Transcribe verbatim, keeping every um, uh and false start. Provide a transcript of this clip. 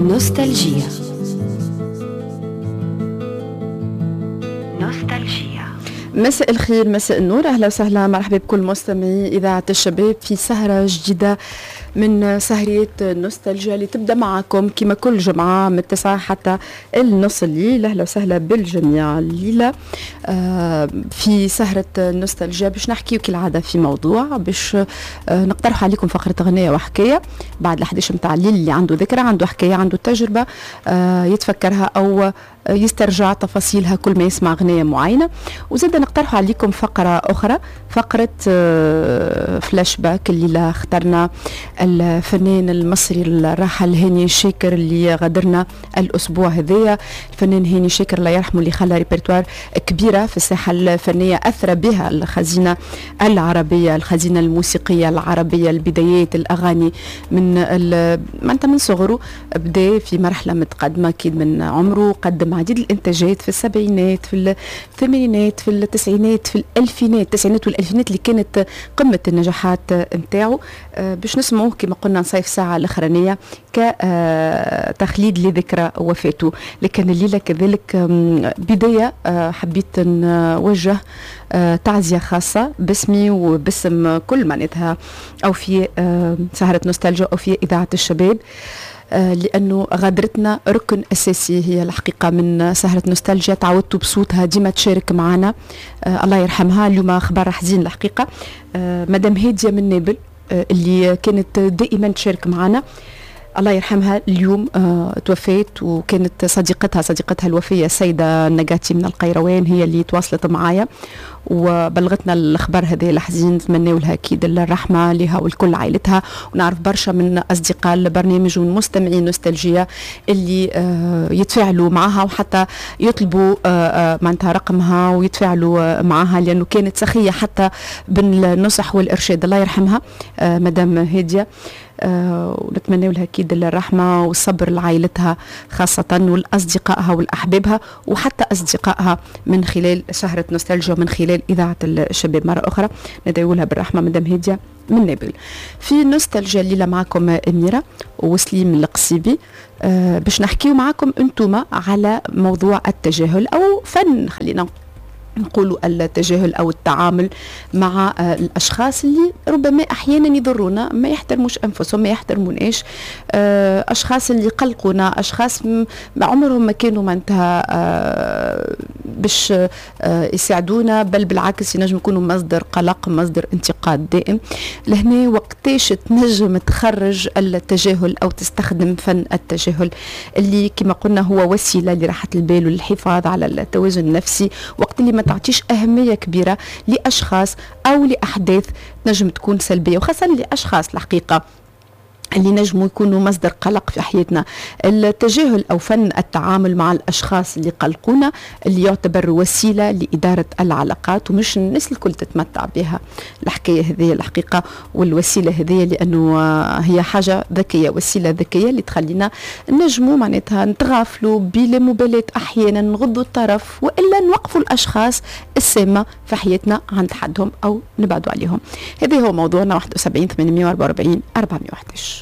نوستالجيا. نوستالجيا. مساء الخير، مساء النور، أهلا وسهلا، مرحبا بكل مستمعي إذاعة الشباب في سهرة جديدة من سهرية نوستالجيا اللي تبدأ معكم كما كل جمعة من التسعة حتى النص الليل. أهلا وسهلا بالجميع الليلة آه في سهرة نوستالجيا باش نحكي كالعادة في موضوع، باش آه نقترح عليكم فقرة غنية وحكاية بعد الحديث متاع الليل. اللي عنده ذكرى، عنده حكاية، عنده تجربة آه يتفكرها أو يسترجع تفاصيلها كل ما يسمع أغنية معينة. وزاد نقترح عليكم فقرة أخرى، فقرة آه فلاش باك. الليلة اخترنا الفنان المصري الراحل هاني شاكر اللي غادرنا الأسبوع هذايا. الفنان هاني شاكر الله يرحمه اللي خلى ريبرتوار كبيرة في الساحة الفنية، أثرى بها الخزينة العربية، الخزينة الموسيقية العربية، البدايات، الأغاني من معناتها من صغره، بدأ في مرحلة متقدمة أكيد من عمره، قدم عديد الإنتاجات في السبعينات، في الثمانينات، في التسعينات، في الألفينات، التسعينات والألفينات اللي كانت قمة النجاحات نتاعو. أه باش نسمعوه كما قلنا نصيف ساعة الأخرانية كتخليد لذكرى وفاته. لكن الليلة كذلك بداية حبيت نوجه تعزية خاصة باسمي وباسم كل معناتها أو في سهرة نوستالجيا أو في إذاعة الشباب، لأنه غادرتنا ركن أساسي هي الحقيقة من سهرة نوستالجيا. تعودتوا بصوتها ديما تشارك معنا، الله يرحمها. اليوم أخبار حزين الحقيقة، مدام هادية من نابل اللي كانت دائما تشارك معنا، الله يرحمها، اليوم آه توفيت. وكانت صديقتها صديقتها الوفية السيدة النجاتي من القيروان هي اللي تواصلت معايا وبلغتنا الأخبار هذه الحزين. نتمنى لها أكيد الرحمة لها ولكل عائلتها. ونعرف برشا من أصدقاء البرنامج ومستمعين نوستالجيا اللي آه يتفاعلوا معها وحتى يطلبوا آه آه معناتها رقمها ويتفاعلوا معها، لأنه كانت سخية حتى بالنصح والإرشاد. الله يرحمها آه مدام هادية، آه ونتمنى لها أكيد الرحمة والصبر لعائلتها خاصة والأصدقائها والأحبابها وحتى أصدقائها من خلال سهرة نوستالجيا ومن خلال إذاعة الشباب. مرة أخرى ندعو لها بالرحمة مدام هادية من نابل. في نوستالجيا الليلة معكم أميرة وسليم القصيبي، آه باش نحكيو معكم أنتم على موضوع التجاهل أو فن، خلينا نقولوا التجاهل أو التعامل مع الأشخاص اللي ربما أحيانا يضرونا، ما يحترموش أنفسهم، ما يحترموناش، أشخاص اللي يقلقونا، أشخاص عمرهم ما كانوا معناتها باش يساعدونا، بل بالعكس ينجم يكونوا مصدر قلق، مصدر انتقاد دائم. لهنا وقتاش تنجم تخرج التجاهل أو تستخدم فن التجاهل اللي كما قلنا هو وسيلة لراحة البال والحفاظ على التوازن النفسي، وقت اللي ما تعطيش أهمية كبيرة لأشخاص أو لأحداث نجم تكون سلبية، وخاصة لأشخاص الحقيقة اللي نجموا يكونوا مصدر قلق في حياتنا. التجاهل أو فن التعامل مع الأشخاص اللي قلقونا اللي يعتبر وسيلة لإدارة العلاقات، ومش الناس الكل تتمتع بها الحكاية هذه الحقيقة والوسيلة هذه، لأنه هي حاجة ذكية، وسيلة ذكية اللي تخلينا نجموا معناتها نتغافلوا بلا مبالاة، أحيانا نغضوا الطرف وإلا نوقفوا الأشخاص السامة في حياتنا عند حدهم أو نبعدوا عليهم. هذا هو موضوعنا واحد وسبعين ثمانمائة وأربعة وأربعين أربعمائة وأحد عشر.